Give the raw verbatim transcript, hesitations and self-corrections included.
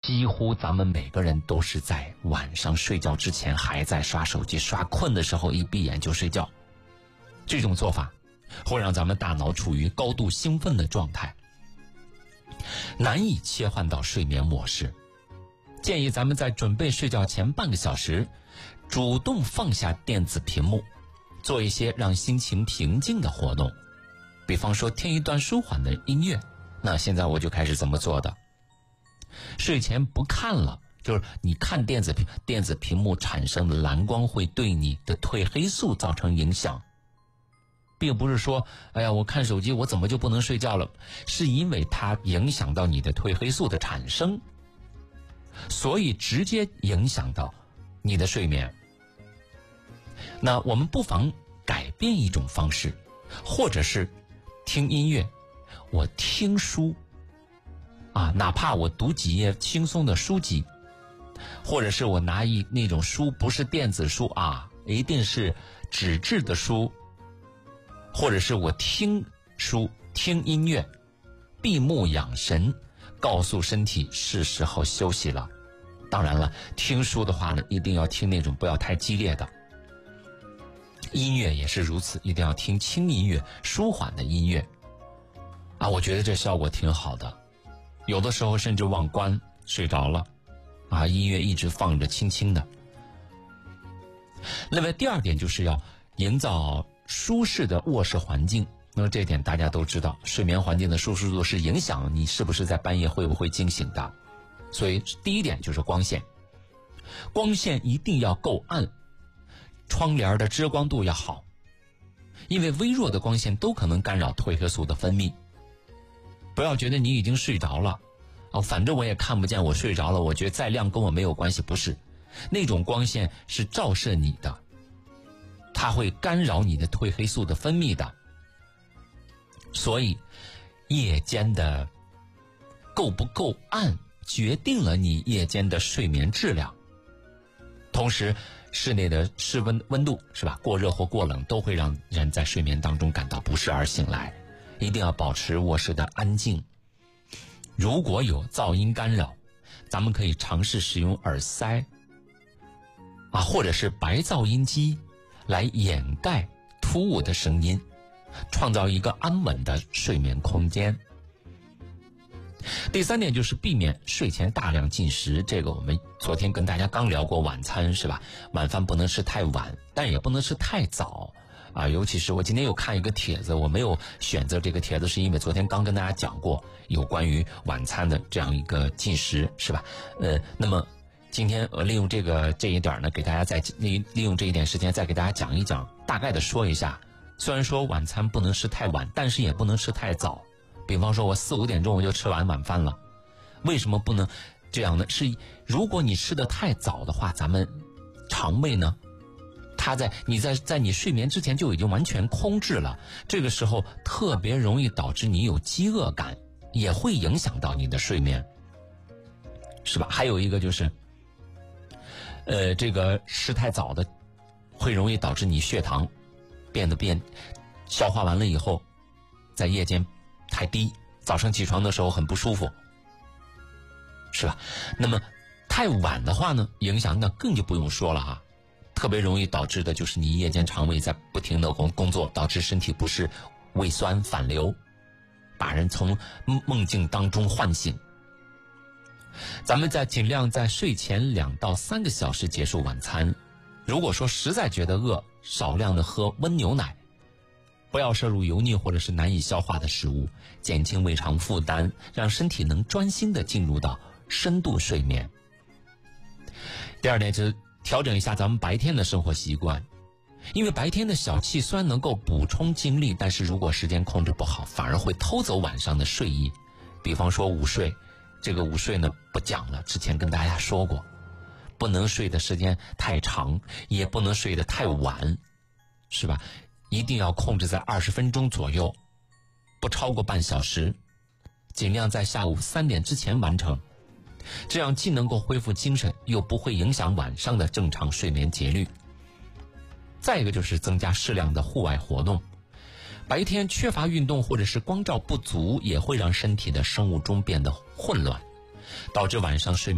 几乎咱们每个人都是在晚上睡觉之前还在刷手机，刷困的时候一闭眼就睡觉。这种做法会让咱们大脑处于高度兴奋的状态，难以切换到睡眠模式。建议咱们在准备睡觉前半个小时，主动放下电子屏幕，做一些让心情平静的活动，比方说听一段舒缓的音乐。那现在我就开始怎么做的。睡前不看了，就是你看电子屏电子屏幕产生的蓝光会对你的褪黑素造成影响，并不是说哎呀我看手机我怎么就不能睡觉了，是因为它影响到你的褪黑素的产生，所以直接影响到你的睡眠。那我们不妨改变一种方式，或者是听音乐，我听书啊，哪怕我读几页轻松的书籍，或者是我拿一那种书，不是电子书啊，一定是纸质的书，或者是我听书听音乐，闭目养神，告诉身体是时候休息了。当然了，听书的话呢，一定要听那种不要太激烈的，音乐也是如此，一定要听轻音乐，舒缓的音乐啊，我觉得这效果挺好的。有的时候甚至忘关睡着了啊，音乐一直放着轻轻的。另外第二点就是要营造舒适的卧室环境。那么这点大家都知道，睡眠环境的舒适度是影响你是不是在半夜会不会惊醒的。所以第一点就是光线，光线一定要够暗，窗帘的遮光度要好，因为微弱的光线都可能干扰褪黑素的分泌。不要觉得你已经睡着了哦，反正我也看不见，我睡着了，我觉得再亮跟我没有关系。不是，那种光线是照射你的，它会干扰你的褪黑素的分泌的。所以夜间的够不够暗决定了你夜间的睡眠质量。同时室内的室温温度是吧，过热或过冷都会让人在睡眠当中感到不适而醒来。一定要保持卧室的安静。如果有噪音干扰，咱们可以尝试使用耳塞啊，或者是白噪音机来掩盖突兀的声音，创造一个安稳的睡眠空间。第三点就是避免睡前大量进食，这个我们昨天跟大家刚聊过晚餐是吧？晚饭不能吃太晚，但也不能吃太早啊。尤其是我今天又看一个帖子，我没有选择这个帖子是因为昨天刚跟大家讲过有关于晚餐的这样一个进食是吧？呃，那么今天呃利用这个这一点呢，给大家再利利用这一点时间再给大家讲一讲，大概的说一下。虽然说晚餐不能吃太晚，但是也不能吃太早。比方说我四五点钟我就吃完晚饭了，为什么不能这样呢？是如果你吃得太早的话，咱们肠胃呢，它在你在在你睡眠之前就已经完全空置了，这个时候特别容易导致你有饥饿感，也会影响到你的睡眠，是吧？还有一个就是呃这个吃太早的会容易导致你血糖变得变消化完了以后在夜间太低，早上起床的时候很不舒服，是吧？那么太晚的话呢，影响那更就不用说了哈，特别容易导致的就是你夜间肠胃在不停的工工作，导致身体不适、胃酸反流，把人从梦境当中唤醒。咱们在尽量在睡前两到三个小时结束晚餐。如果说实在觉得饿，少量的喝温牛奶，不要摄入油腻或者是难以消化的食物，减轻胃肠负担，让身体能专心的进入到深度睡眠。第二点就是调整一下咱们白天的生活习惯，因为白天的小憩虽然能够补充精力，但是如果时间控制不好，反而会偷走晚上的睡意。比方说午睡，这个午睡呢不讲了，之前跟大家说过，不能睡的时间太长，也不能睡得太晚，是吧？一定要控制在二十分钟左右，不超过半小时，尽量在下午三点之前完成，这样既能够恢复精神，又不会影响晚上的正常睡眠节律。再一个就是增加适量的户外活动，白天缺乏运动或者是光照不足，也会让身体的生物钟变得混乱，导致晚上睡眠